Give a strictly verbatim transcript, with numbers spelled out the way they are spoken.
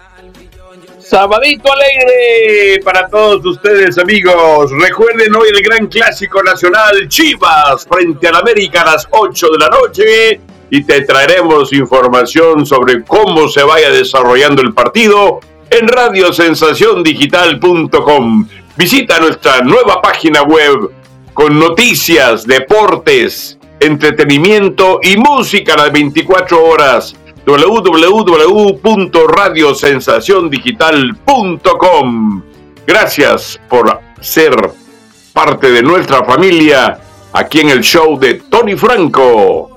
Sabadito alegre para todos ustedes, amigos. Recuerden hoy el gran clásico nacional, Chivas frente al América a las ocho de la noche, y te traeremos información sobre cómo se vaya desarrollando el partido en radio sensación digital punto com. Visita nuestra nueva página web con noticias, deportes, entretenimiento y música a las veinticuatro horas. doble u doble u doble u punto radio sensación digital punto com. Gracias por ser parte de nuestra familia aquí en el show de Tony Franco.